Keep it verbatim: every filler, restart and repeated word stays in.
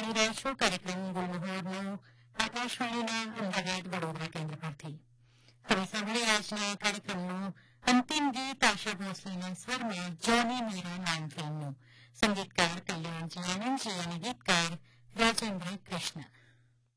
સાંભળી રહ્યા છો કાર્યક્રમ ગુલમહોરનો આકાશવાણીના અમદાવાદ વડોદરા કેન્દ્ર પરથી. હવે સાંભળી આજના કાર્યક્રમનું અંતિમ ગીત આશા ભોસલેના સ્વરમાં જોની મેરા નામ ફિલ્મનું. સંગીતકાર કલ્યાણજી આનંદજી અને ગીતકાર રાજેન્દ્ર કૃષ્ણ.